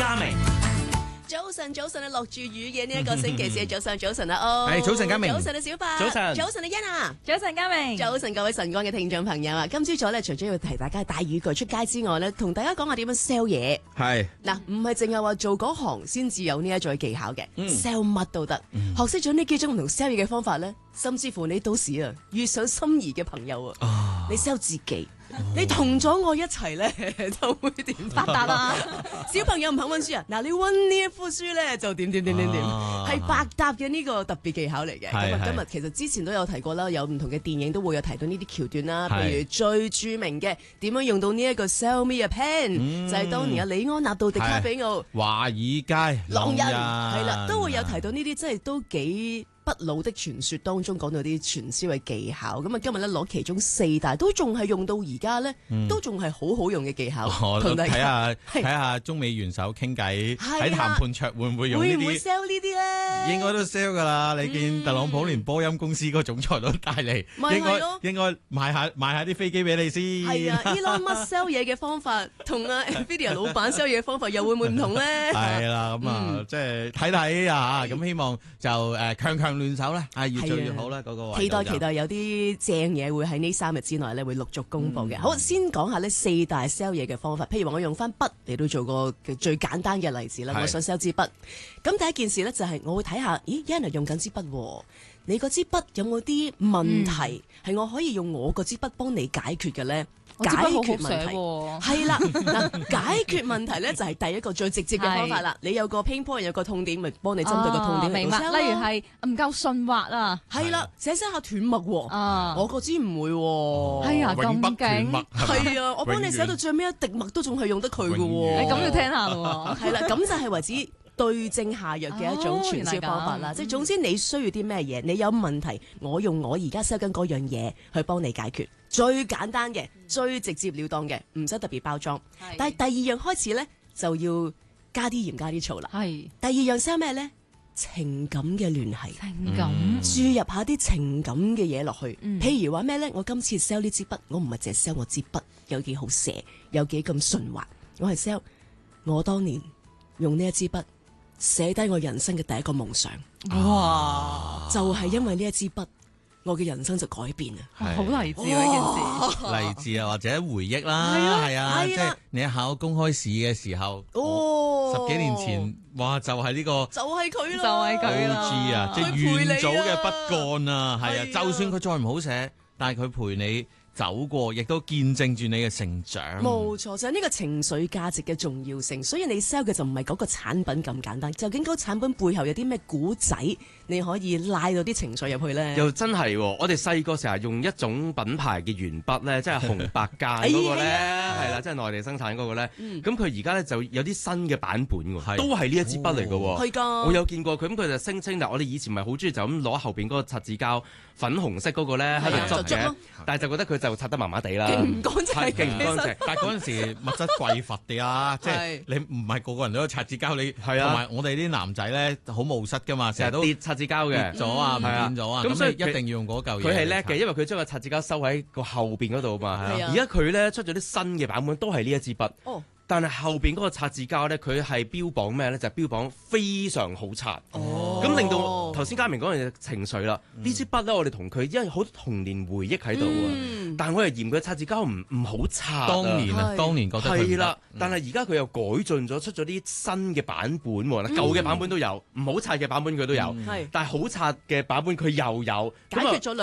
嘉明。 早晨啊，落住雨嘅呢一個星期四早晨啊， 係早晨嘉明， 早晨啊小白， 早晨啊欣啊， 早晨嘉明， 早晨各位晨光嘅聽眾朋友啊，今朝早咧除咗要提大家帶雨具出街之外咧，同大家講下點樣 sell 嘢。 係嗱，唔係淨係話做嗰行先至有呢一種技巧嘅，sell 乜都得。學識咗呢幾種唔同 sell 嘢嘅方法咧，甚至乎你到時啊遇上心儀嘅朋友啊，你 sell 自己。你同咗我一齊咧，就會點發達啦！小朋友唔肯溫書啊，嗱你溫呢一本書咧就點，係百搭嘅呢個特別技巧嚟嘅。咁啊，今日其實之前都有提過啦，有唔同嘅電影都會有提到呢啲橋段啦。譬如最著名嘅點樣用到呢一個 Sell Me a Pen，就係當年李安納度迪卡比奧、 華爾街狼人係啦，都會有提到呢啲，真係都幾不老的傳說當中講到啲傳銷嘅技巧，咁啊今日咧攞其中4大都仲係用到而家咧，都仲係好好用嘅技巧。 睇下中美元首傾偈喺談判桌會唔會用呢啲？ 會唔會 sell 呢啲咧？應該都 sell 噶啦！你見特朗普連波音公司個總裁都帶嚟，應該賣下啲飛機俾你先。 係啊，Elon Musk sell 嘢嘅方法同Nvidia 老闆 sell 嘢嘅方法又會唔會唔同咧？係啦，咁啊，即係睇啊，咁希望就強聯手啦，越做越好啦，嗰個位。 期待有啲正嘢會喺呢3日之內咧會陸續公布嘅。好，先講下呢4大 sell 嘢嘅方法。譬如話我用翻筆嚟到做個最簡單嘅例子啦，我想 sell 支筆。咁第一件事咧就係我會睇下，咦，有人用緊支筆，你嗰支筆有冇啲問題係我可以用我嗰支筆幫你解決嘅咧？解決問題係啦，嗱，解決問題咧就係第一個最直接嘅方法啦。你有個 pain point，有個痛點，咪幫你針對個痛點。 明白。例如係唔夠順滑啊， 係啦，寫下斷墨喎。我嗰支唔會喎。 係啊，咁勁。 係啊，我幫你寫到最尾一滴墨都仲係用得佢嘅喎。 你咁要聽下咯。 係啦，咁就係為之對症下藥嘅一種傳銷方法啦。即係總之你需要啲咩嘢，你有問題，我用我而家 sell 緊嗰樣嘢去幫你解決。最簡單嘅、最直接了當嘅，唔使特別包裝。但係第二樣開始咧，就要加啲鹽加啲醋啦。係第二樣 sell 咩咧？情感嘅聯繫， 情感注入下啲情感嘅嘢落去。譬如話咩咧？我今次 sell 呢支筆，我唔係淨係 sell 我支筆有幾好寫，有幾咁順滑。我係 sell 我當年用呢一支筆寫低我人生嘅第一個夢想。哇！就係因為呢一支筆。我嘅人生就改變啦， 好勵志呢件事， 勵志啊，或者回憶啦，係啊，即係你考公開試嘅時候，10幾年前，哇，就係呢個， 就係佢啦， 就係佢啦 ，OG啊，即係元祖嘅筆幹啊，係啊，就算佢再唔好寫，但係佢陪你走過，亦都見證住你嘅成長。 冇錯，就係呢個情緒價值嘅重要性。所以你 sell 嘅就唔係嗰個產品咁簡單，究竟嗰個產品背後有啲咩古仔，你可以拉到啲情緒入去咧？ 又真係，我哋細個成日用一種品牌嘅鉛筆咧，即係紅白間嗰個咧，係啦，即係內地生產嗰個咧。咁佢而家咧就有啲新嘅版本喎，都係呢一支筆嚟嘅喎。 係㗎， 我有見過佢，咁佢就聲稱，但我哋以前咪好中意就咁攞後邊嗰個擦紙膠粉紅色嗰個咧喺度執嘅，但係就覺得佢就擦得麻麻地啦， 勁唔乾淨， 勁唔乾淨。 但係嗰陣時物質匱乏啲啦，即係你唔係個個人都有擦紙膠，你同埋我哋啲男仔咧好冒失㗎嘛，成日都跌擦紙膠嘅， 咗啊，唔見咗啊，咁所以一定要用嗰嚿嘢。 佢係叻嘅，因為佢將個擦紙膠收喺個後邊嗰度嘛。而家佢咧出咗啲新嘅版本，都係呢一支筆。但係後邊嗰個擦紙膠咧，佢係標榜咩咧？就係標榜非常好擦。咁令到頭先嘉明講嘅情緒啦。呢支筆咧，我哋同佢因為好多童年回憶喺度啊。但係我又嫌佢擦紙膠唔好擦。 當年覺得佢係啦。但係而家佢又改進咗，出咗啲新嘅版本喎。舊嘅版本都有，唔好擦嘅版本佢都有。但係好擦嘅版本佢又有。 解決咗